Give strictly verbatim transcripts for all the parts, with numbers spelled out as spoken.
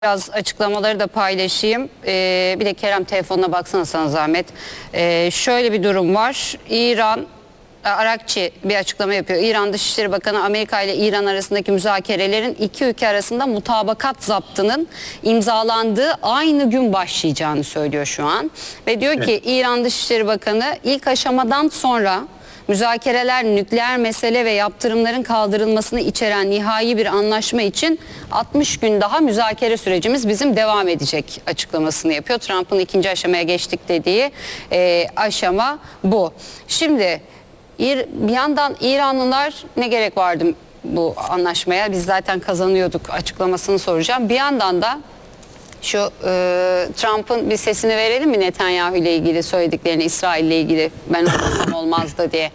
Biraz açıklamaları da paylaşayım. Ee, bir de Kerem telefonuna baksana sana zahmet. Ee, şöyle bir durum var. İran, Arakçı bir açıklama yapıyor. İran Dışişleri Bakanı Amerika ile İran arasındaki müzakerelerin iki ülke arasında mutabakat zaptının imzalandığı aynı gün başlayacağını söylüyor şu an. Ve diyor ki İran Dışişleri Bakanı ilk aşamadan sonra müzakereler nükleer mesele ve yaptırımların kaldırılmasını içeren nihai bir anlaşma için altmış gün daha müzakere sürecimiz bizim devam edecek açıklamasını yapıyor. Trump'ın ikinci aşamaya geçtik dediği e, aşama bu. Şimdi bir yandan İranlılar ne gerek vardı bu anlaşmaya, biz zaten kazanıyorduk açıklamasını soracağım. Bir yandan da şu e, Trump'ın bir sesini verelim mi Netanyahu ile ilgili söylediklerini, İsrail ile ilgili ben olmasam olmazdı diye.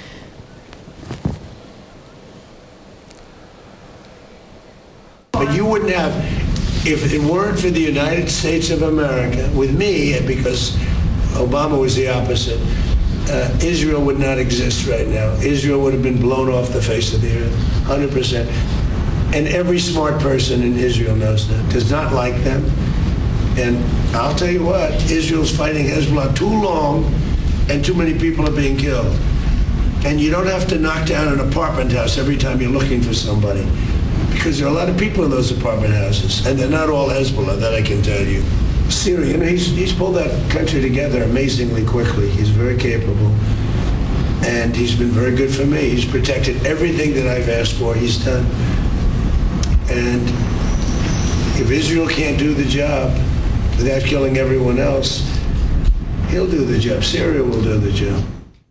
But you wouldn't have, if it weren't for the United States of America, with me, because Obama was the opposite, uh, Israel would not exist right now. Israel would have been blown off the face of the earth, one hundred percent. And every smart person in Israel knows that, does not like them. And I'll tell you what, Israel's fighting Hezbollah too long and too many people are being killed. And you don't have to knock down an apartment house every time you're looking for somebody, because there are a lot of people in those apartment houses, and they're not all Hezbollah, that I can tell you. Syria, you know, he's, he's pulled that country together amazingly quickly. He's very capable. And he's been very good for me. He's protected everything that I've asked for, he's done. And if Israel can't do the job without killing everyone else, he'll do the job. Syria will do the job.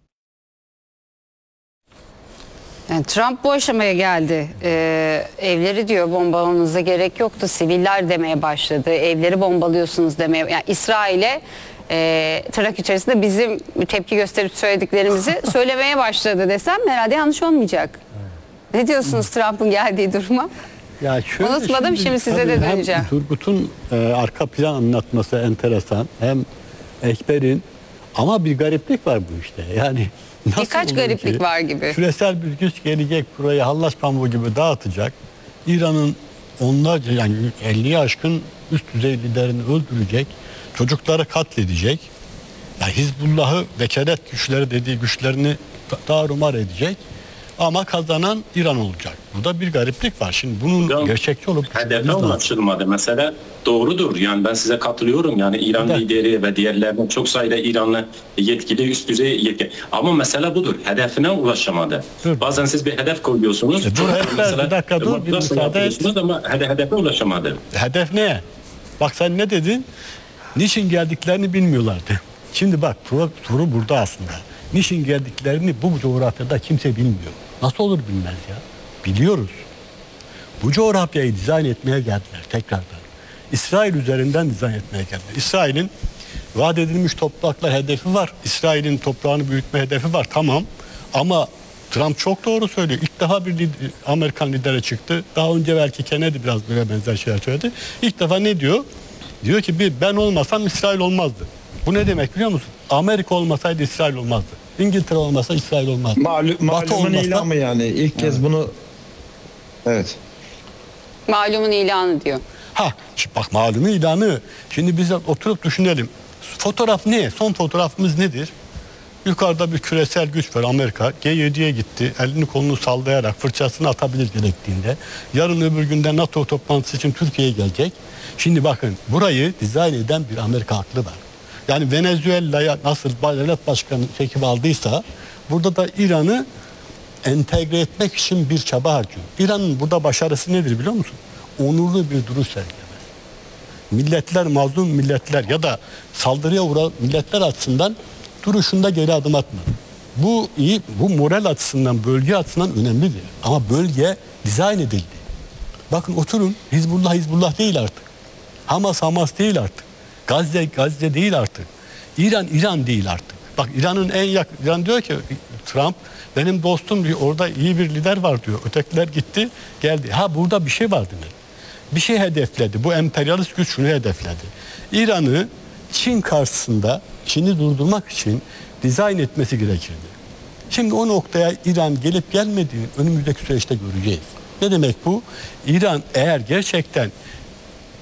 Yani Trump bu aşamaya geldi. Ee, evleri diyor bombalamanıza gerek yoktu. Siviller demeye başladı. Evleri bombalıyorsunuz demeye. Yani İsrail'e e, tırnak içerisinde bizim tepki gösterip söylediklerimizi söylemeye başladı desem herhalde yanlış olmayacak. Ne diyorsunuz Trump'ın geldiği duruma? Ya şöyle, Unutmadım şimdi, şimdi size de döneceğim. Hem Turgut'un e, arka plan anlatması enteresan, hem Ekber'in, ama bir gariplik var bu işte. Yani nasıl birkaç gariplik ki, var gibi. Küresel bir güç gelecek burayı hallaç pamuğu gibi dağıtacak. İran'ın onlarca, yani elliye aşkın üst düzey liderini öldürecek, çocukları katledecek. Yani Hizbullah'ı, vekalet güçleri dediği güçlerini tarumar edecek. Ama kazanan İran olacak. Burada bir gariplik var. Şimdi bunun Hocam, gerçekçi olup hedefe ulaşılmadı. Mesela doğrudur. Yani ben size katılıyorum. Yani İran evet. lideri ve diğerlerinin çok sayıda İranlı yetkili, üst düzey yetkili. Ama mesele budur. Hedefine ulaşamadı. Dur. Bazen siz bir hedef koyuyorsunuz. E dur Ekber, bir dakika dur, bir müsaade et. Ama hedefe ulaşamadı. Hedef ne? Bak sen ne dedin? Niçin geldiklerini bilmiyorlardı. Şimdi bak soru burada aslında. Niçin geldiklerini bu coğrafyada kimse bilmiyor. Nasıl olur bilmez ya? Biliyoruz. Bu coğrafyayı dizayn etmeye geldiler tekrardan. İsrail üzerinden dizayn etmeye geldiler. İsrail'in vaat edilmiş topraklar hedefi var. İsrail'in toprağını büyütme hedefi var. Tamam. Ama Trump çok doğru söylüyor. İlk defa bir lider, Amerikan lidere çıktı. Daha önce belki Kennedy biraz böyle benzer şeyler söyledi. İlk defa ne diyor? Diyor ki bir ben olmasam İsrail olmazdı. Bu ne demek biliyor musun? Amerika olmasaydı İsrail olmazdı. İngiltere olmasa İsrail olmazdı. Malum, malumun olmasa... ilanı yani. İlk evet. kez bunu... Evet. Malumun ilanı diyor. Ha, bak malumun ilanı. Şimdi biz oturup düşünelim. Fotoğraf ne? Son fotoğrafımız nedir? Yukarıda bir küresel güç var, Amerika. G yediye gitti. Elini kolunu sallayarak fırçasını atabilir gerektiğinde. Yarın öbür günde NATO toplantısı için Türkiye'ye gelecek. Şimdi bakın, burayı dizayn eden bir Amerika aklı var. Yani Venezuela'ya nasıl devlet başkanı çekip aldıysa burada da İran'ı entegre etmek için bir çaba harcıyor. İran'ın burada başarısı nedir biliyor musun? Onurlu bir duruş sergilemez. Milletler, mazlum milletler ya da saldırıya uğrayan milletler açısından duruşunda geri adım atma. Bu iyi, bu moral açısından, bölge açısından önemlidir. Ama bölge dizayn edildi. Bakın oturun, Hizbullah Hizbullah değil artık. Hamas Hamas değil artık. Gazze Gazze değil artık. İran İran değil artık. Bak İran'ın en yakın, İran diyor ki Trump benim dostum diyor, orada iyi bir lider var diyor. Ötekiler gitti geldi. Ha burada bir şey var demek. Bir şey hedefledi. Bu emperyalist güç şunu hedefledi. İran'ı Çin karşısında Çin'i durdurmak için dizayn etmesi gerekirdi. Şimdi o noktaya İran gelip gelmediğini önümüzdeki süreçte göreceğiz. Ne demek bu? İran eğer gerçekten